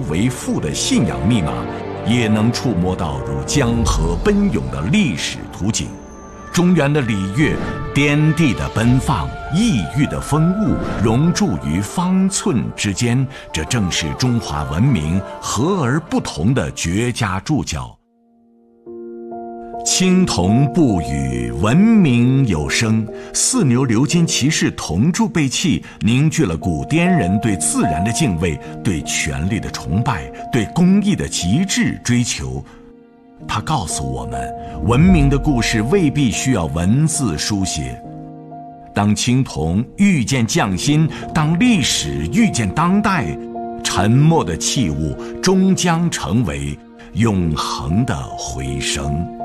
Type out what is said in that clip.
为父的信仰密码，也能触摸到如江河奔涌的历史图景。中原的礼乐，颠地的奔放，异域的风物，融铸于方寸之间，这正是中华文明和而不同的绝佳注脚。青铜不语，文明有声。四牛鎏金骑士铜铸贝器，凝聚了古滇人对自然的敬畏，对权力的崇拜，对工艺的极致追求。它告诉我们，文明的故事未必需要文字书写。当青铜遇见匠心，当历史遇见当代，沉默的器物终将成为永恒的回声。